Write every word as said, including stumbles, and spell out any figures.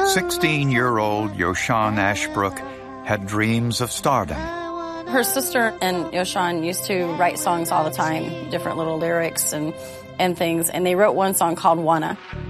sixteen-year-old Yoshan Ashbrook had dreams of stardom. Her sister and Yoshan used to write songs all the time, different little lyrics and, and things, and they wrote one song called Wanna.